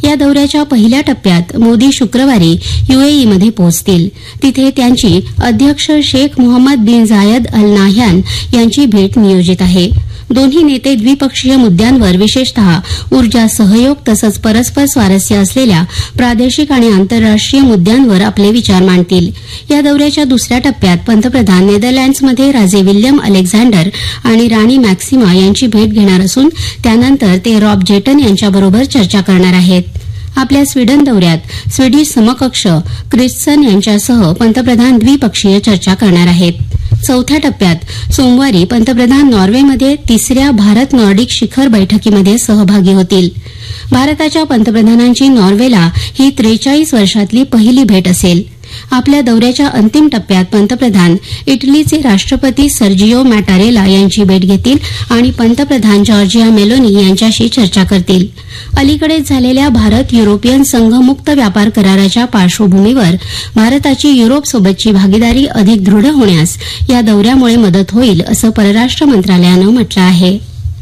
या दौऱ्याच्या पहिल्या टप्प्यात मोदी शुक्रवारी यूएईमध्ये पोहोचतील. तिथे त्यांची अध्यक्ष शेख मोहम्मद बिन झायद अल नाह्यान यांची भेट नियोजित आहे. दोन्ही नेते द्विपक्षीय मुद्द्यांवर विशेषतः ऊर्जा सहयोग तसंच परस्पर स्वारस्य असलेल्या प्रादेशिक आणि आंतरराष्ट्रीय मुद्द्यांवर आपले विचार मांडतील. या दौऱ्याच्या दुसऱ्या टप्प्यात पंतप्रधान नेदरलँड्समध्ये राजे विल्यम अलेक्झांडर आणि राणी मॅक्सिमा यांची भेट घेणार असून त्यानंतर ते रॉब जेटन यांच्याबरोबर चर्चा करणार आहेत. आपल्या स्वीडन दौऱ्यात स्वीडिश समकक्ष क्रिस्टसन यांच्यासह पंतप्रधान द्विपक्षीय चर्चा करणार आहेत. चौथ्या टप्प्यात सोमवारी पंतप्रधान नॉर्वेमध्ये तिसऱ्या भारत नॉर्डिक शिखर बैठकीमध्ये सहभागी होतील. भारताच्या पंतप्रधानांची नॉर्वेला ही 43 वर्षातली पहिली भेट असेल. आपल्या दौऱ्याच्या अंतिम टप्प्यात पंतप्रधान इटलीचे राष्ट्रपती सर्जिओ मॅटारेला यांची भेट घेतील आणि पंतप्रधान जॉर्जिया मेलोनी यांच्याशी चर्चा करतील. अलीकडेच झालेल्या भारत युरोपियन संघ मुक्त व्यापार कराराच्या पार्श्वभूमीवर भारताची युरोपसोबतची भागीदारी अधिक दृढ होण्यास या दौऱ्यामुळे मदत होईल असं परराष्ट्र मंत्रालयानं म्हटलं आहे.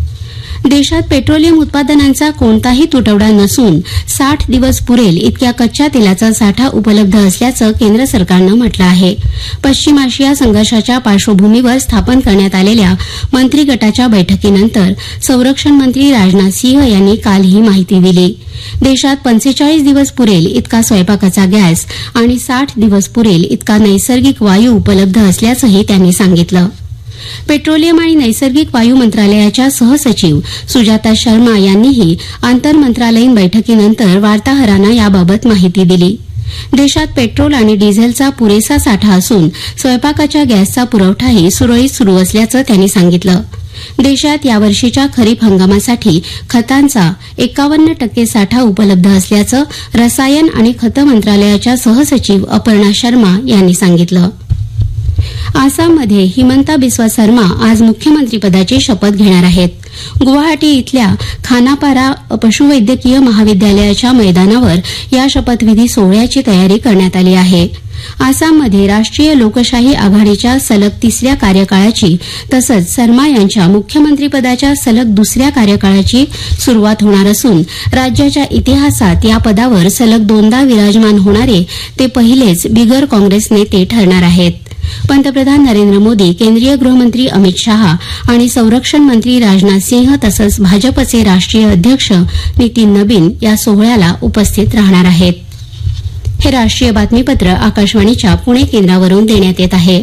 देशात पेट्रोलियम उत्पादनांचा कोणताही तुटवडा नसून 60 दिवस पुरेल इतक्या कच्च्या तेलाचा साठा उपलब्ध असल्याचं केंद्र सरकारनं म्हटलं आहे. पश्चिम आशिया संघर्षाच्या पार्श्वभूमीवर स्थापन करण्यात आलेल्या मंत्री गटाच्या बैठकीनंतर संरक्षण मंत्री राजनाथ सिंह यांनी काल ही माहिती दिली. देशात 45 दिवस पुरेल इतका स्वयंपाकाचा गॅस आणि 60 दिवस पुरेल इतका नैसर्गिक वायू उपलब्ध असल्याचंही त्यांनी सांगितलं. पेट्रोलियम आणि नैसर्गिक वायू मंत्रालयाच्या सहसचिव सुजाता शर्मा यांनीही आंतरमंत्रालयीन बैठकीनंतर वार्ताहरांना याबाबत माहिती दिली. देशात पेट्रोल आणि डिझेलचा पुरेसा साठा असून स्वयंपाकाच्या गॅसचा पुरवठाही सुरळीत सुरू असल्याचं त्यांनी सांगितलं. देशात यावर्षीच्या खरीप हंगामासाठी खतांचा 51% साठा उपलब्ध असल्याचं रसायन आणि खतं मंत्रालयाच्या सहसचिव अपर्णा शर्मा यांनी सांगितलं. आसाममध्ये हिमंता बिस्वा सर्मा आज मुख्यमंत्रीपदाची शपथ घेणार आहेत. गुवाहाटी इथल्या खानापारा पशुवैद्यकीय महाविद्यालयाच्या मैदानावर या शपथविधी सोहळ्याची तयारी करण्यात आली आहे. आसाममध्ये राष्ट्रीय लोकशाही आघाडीच्या सलग तिसऱ्या कार्यकाळाची तसंच सर्मा यांच्या मुख्यमंत्रीपदाच्या सलग दुसऱ्या कार्यकाळाची सुरुवात होणार असून राज्याच्या इतिहासात या पदावर सलग दोनदा विराजमान होणारे ते पहिलेच बिगर काँग्रेस नेते ठरणार आहेत. पंतप्रधान नरेंद्र मोदी, केंद्रीय गृहमंत्री अमित शहा आणि संरक्षण मंत्री राजनाथ सिंह तसंच भाजपचे राष्ट्रीय अध्यक्ष नितीन नबीन या सोहळ्याला उपस्थित राहणार आहेत. हे राष्ट्रीय बातमीपत्र आकाशवाणीच्या पुणे केंद्रावरून देण्यात येत आहे.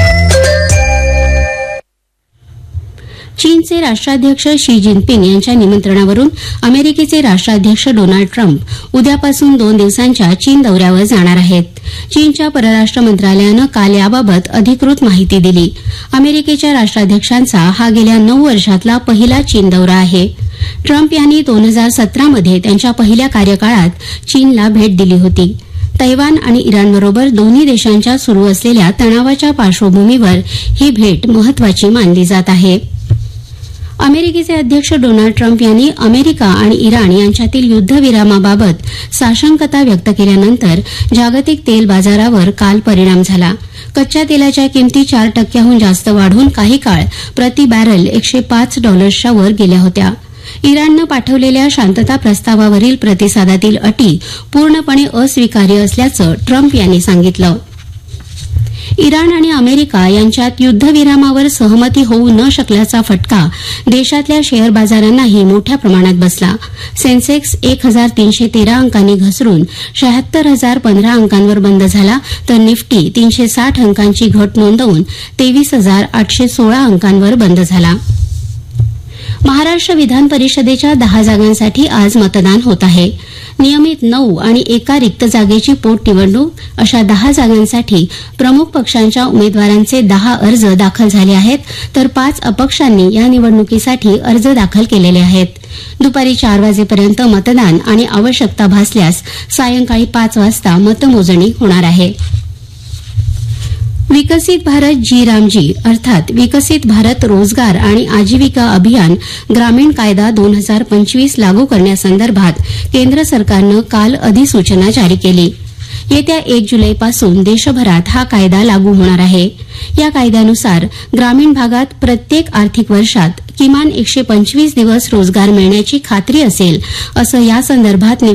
चीनचे राष्ट्राध्यक्ष शी जिनपिंग यांच्या निमंत्रणावरून अमेरिकेचे राष्ट्राध्यक्ष डोनाल्ड ट्रम्प उद्यापासून 2 दिवसांच्या चीन दौऱ्यावर जाणार आहेत. चीनच्या परराष्ट्र मंत्रालयानं काल याबाबत अधिकृत माहिती दिली. अमेरिकेच्या राष्ट्राध्यक्षांचा हा गेल्या 9 वर्षातला पहिला चीन दौरा आहे. ट्रम्प यांनी 2017मध्ये त्यांच्या पहिल्या कार्यकाळात चीनला भेट दिली होती. तैवान आणि इराणबरोबर दोन्ही देशांच्या सुरू असलेल्या तणावाच्या पार्श्वभूमीवर ही भेट महत्वाची मानली जात आहे. अमेरिकेचे अध्यक्ष डोनाल्ड ट्रम्प यांनी अमेरिका आणि इराण यांच्यातील युद्धविरामाबाबत साशंकता व्यक्त केल्यानंतर जागतिक तेल बाजारावर काल परिणाम झाला. कच्च्या तेलाच्या किमती 4% जास्त वाढून काही काळ प्रति बॅरल $105च्या वर गेल्या होत्या. इराणनं पाठवलेल्या शांतता प्रस्तावावरील प्रतिसादातील अटी पूर्णपणे अस्वीकार्य असल्याचं ट्रम्प यांनी सांगितलं. इराण आणि अमेरिका यांच्यात युद्धविरामावर सहमती होऊ न शकल्याचा फटका देशातल्या शेअर बाजारांनाही मोठ्या प्रमाणात बसला. सेन्सेक्स 1313 अंकांनी घसरून 76,015 अंकांवर बंद झाला तर निफ्टी 360 अंकांची घट नोंदवून 23,816 अंकांवर बंद झाला. महाराष्ट्र विधान परिषदेच्या 10 जागांसाठी आज मतदान होत आहे. नियमित 9 आणि एका रिक्त जागेची पोटनिवडणूक अशा 10 जागांसाठी प्रमुख पक्षांच्या उमेदवारांचे 10 अर्ज दाखल झाले आहेत तर 5 अपक्षांनी या निवडणुकीसाठी अर्ज दाखल केलेले आहेत. दुपारी 4 वाजेपर्यंत मतदान आणि आवश्यकता भासल्यास सायंकाळी 5 वाजता मतमोजणी होणार आहे. विकसित भारत जी रामजी अर्थात विकसित भारत रोजगार आणि आजीविका अभियान ग्रामीण कायदा 2025 लागू करण्यासंदर्भात केंद्र सरकारनं काल अधिसूचना जारी केली. येत्या 1 जुलैपासून देशभरात हा कायदा लागू होणार आहे. या कायद्यानुसार ग्रामीण भागात प्रत्येक आर्थिक वर्षात किमान 125 दिवस रोजगार मिळण्याची खात्री असेल असं यासंदर्भात